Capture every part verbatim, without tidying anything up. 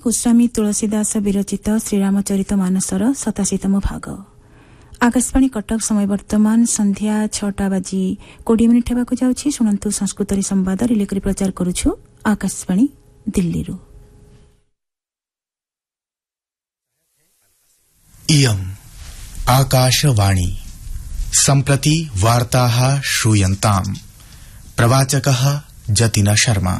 गोस्वामी तुलसीदास विरचित श्रीरामचरित मानसर सताशीतम भाग। आकाशवाणी कटक समय वर्तमान संध्या छटा बाजी कोड़े मिनिट हेबाकु जाउछि। सुनंतु संस्कृत संवाद रिलेकरी प्रचार करुछु आकाशवाणी दिल्ली रु। इयम् आकाशवाणी सम्प्रति वार्ताः श्रूयन्ताम्। प्रवाचकः जतिन शर्मा।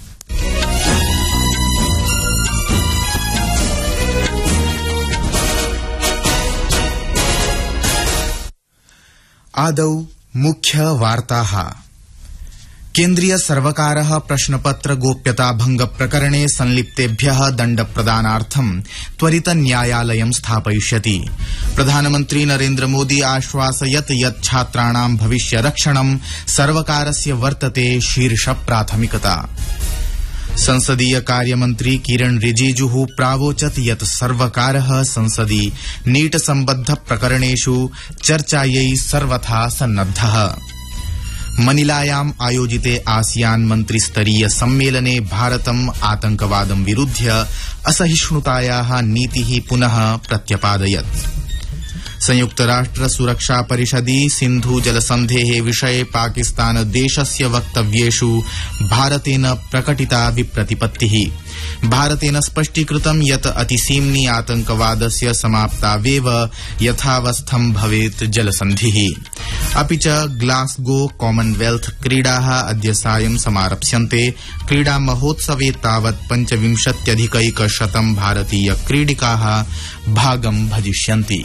आदौ मुख्य वार्ताः। केन्द्रीय सर्वकारः प्रश्नपत्र गोप्यता भंग प्रकरणे संलिप्तेभ्यः दण्ड प्रदानार्थं त्वरित न्यायालयं स्थापयिष्यति। प्रधानमन्त्री नरेन्द्र मोदी आश्वासयत् यत् छात्राणां भविष्य रक्षणं सर्वकारस्य वर्तते शीर्ष प्राथमिकता। संसदीय कार्यमन्त्री किरण रिजिजुः प्रावोचत् यत् सर्वकारः संसदि नीट सम्बद्ध प्रकरणेषु चर्चायै सर्वथा सन्नद्धः। मनिलायाम् आयोजिते आसियान मन्त्रिस्तरीय सम्मेलने भारतम् आतंकवादं विरुध्य असहिष्णुतायाः नीतिः पुनः प्रत्यपादयत्। संयुक्त राष्ट्र सुरक्षा परिषदि सिन्धु जलसन्धेः विषये पाकिस्तान देशस्य वक्तव्येषु भारतेन प्रकटिता विप्रतिपत्तिः। भारतेन स्पष्टीकृतं यत् अतिसीम्नि आतंकवादस्य समाप्तावेव यथावस्थं भवेत् जलसन्धिः। अपि च ग्लासगो कॉमनवेल्थ क्रीडाः अद्य सायं समारप्स्यन्ते। क्रीडा महोत्सवे तावत् पञ्चविंशत्यधिकैकशतं भारतीय क्रीडिकाः भागं भजिष्यन्ति।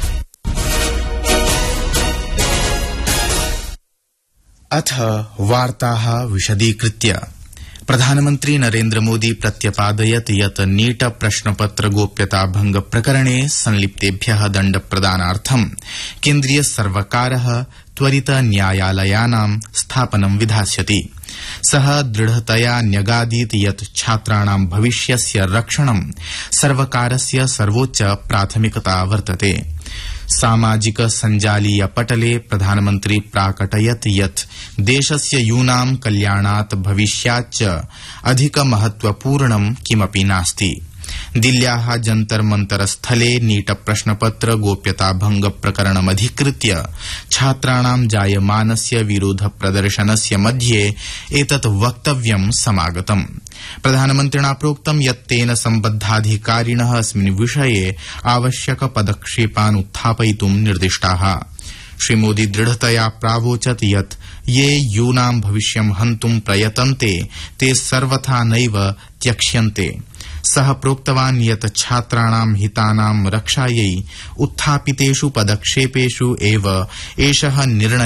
अथ वार्ताः विशदीकृत्य। प्रधानमन्त्री नरेन्द्र मोदी प्रत्यपादयत् यत् नीट प्रश्नपत्र गोप्यता भंग प्रकरणे संलिप्तेभ्यः दण्ड प्रदानार्थं केन्द्रीय सर्वकारः त्वरित न्यायालयानां स्थापनं विधास्यति। सः दृढतया न्यगादीत् यत् छात्राणां भविष्यस्य रक्षणं सर्वकारस्य सर्वोच्च प्राथमिकता वर्तते। सामाजिक सञ्जालीय पटले प्रधानमन्त्री प्राकटयत् यत् देशस्य यूनां कल्याणात् भविष्याच्च अधिक महत्वपूर्णं किमपि नास्ति। दिल्ल्याः जन्तर मन्तर स्थले नीट प्रश्नपत्र गोप्यता भंग प्रकरणमधिकृत्य छात्राणां जायमानस्य विरोध प्रदर्शनस्य मध्ये एतत् वक्तव्यं समागतम्। प्रधानमन्त्रिणा प्रोक्तं यत् तेन सम्बद्धाधिकारिणः अस्मिन् विषये आवश्यक पदक्षेपान् उत्थापयितुं निर्दिष्टाः। श्रीमोदी दृढतया प्रावोचत् यत् ये यूनां भविष्यं हन्तुं प्रयतन्ते ते सर्वथा नैव त्यक्ष्यन्ते। सः प्रोक्तवान् यत् छात्राणां हितानां रक्षायै उत्थापितेषु पदक्षेपेषु एव एषः निर्णयः